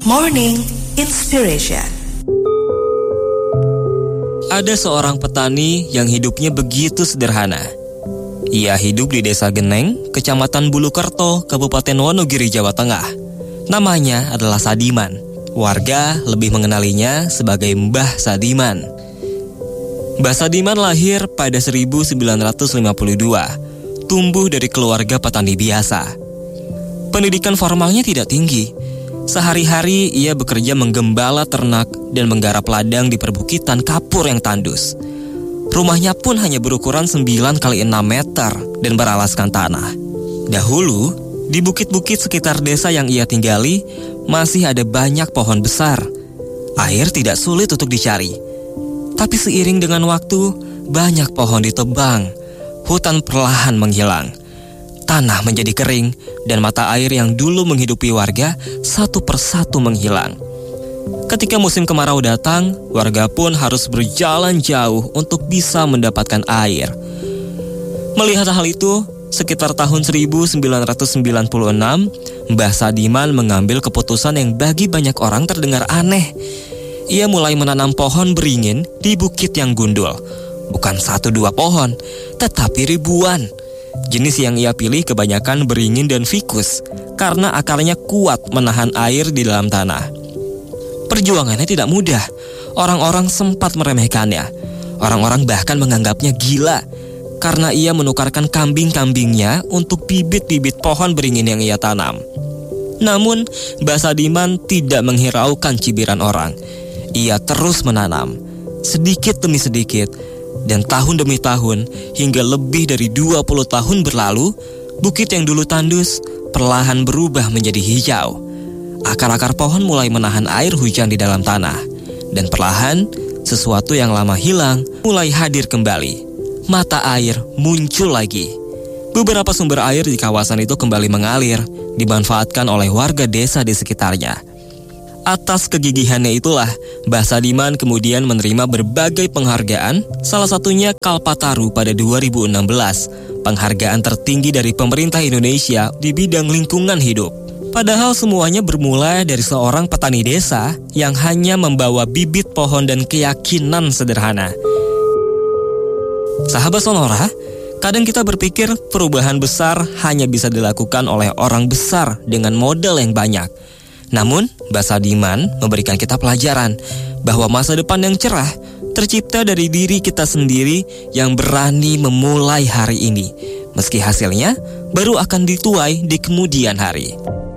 Morning Inspiration. Ada seorang petani yang hidupnya begitu sederhana. Ia hidup di Desa Geneng, Kecamatan Bulukerto, Kabupaten Wonogiri, Jawa Tengah. Namanya adalah Sadiman. Warga lebih mengenalinya sebagai Mbah Sadiman. Mbah Sadiman lahir pada 1952. Tumbuh dari keluarga petani biasa. Pendidikan formalnya tidak tinggi. Sehari-hari ia bekerja menggembala ternak dan menggarap ladang di perbukitan kapur yang tandus. Rumahnya pun hanya berukuran 9 x 6 meter dan beralaskan tanah. Dahulu, di bukit-bukit sekitar desa yang ia tinggali, masih ada banyak pohon besar. Air tidak sulit untuk dicari. Tapi seiring dengan waktu, banyak pohon ditebang. Hutan perlahan menghilang. Tanah menjadi kering dan mata air yang dulu menghidupi warga satu persatu menghilang. Ketika musim kemarau datang, warga pun harus berjalan jauh untuk bisa mendapatkan air. Melihat hal itu, sekitar tahun 1996, Mbah Sadiman mengambil keputusan yang bagi banyak orang terdengar aneh. Ia mulai menanam pohon beringin di bukit yang gundul. Bukan 1-2 pohon, tetapi ribuan. Jenis yang ia pilih kebanyakan beringin dan fikus, karena akarnya kuat menahan air di dalam tanah. Perjuangannya tidak mudah. Orang-orang sempat meremehkannya. Orang-orang bahkan menganggapnya gila, karena ia menukarkan kambing-kambingnya untuk bibit-bibit pohon beringin yang ia tanam. Namun, Mbah Sadiman tidak menghiraukan cibiran orang. Ia terus menanam, sedikit demi sedikit. Dan tahun demi tahun, hingga lebih dari 20 tahun berlalu, bukit yang dulu tandus perlahan berubah menjadi hijau. Akar-akar pohon mulai menahan air hujan di dalam tanah. Dan perlahan, sesuatu yang lama hilang mulai hadir kembali. Mata air muncul lagi. Beberapa sumber air di kawasan itu kembali mengalir, dimanfaatkan oleh warga desa di sekitarnya. Atas kegigihannya itulah, Mbah Sadiman kemudian menerima berbagai penghargaan, salah satunya Kalpataru pada 2016, penghargaan tertinggi dari pemerintah Indonesia di bidang lingkungan hidup. Padahal semuanya bermula dari seorang petani desa yang hanya membawa bibit pohon dan keyakinan sederhana. Sahabat Sonora, kadang kita berpikir perubahan besar hanya bisa dilakukan oleh orang besar dengan modal yang banyak. Namun, Mbah Sadiman memberikan kita pelajaran bahwa masa depan yang cerah tercipta dari diri kita sendiri yang berani memulai hari ini, meski hasilnya baru akan dituai di kemudian hari.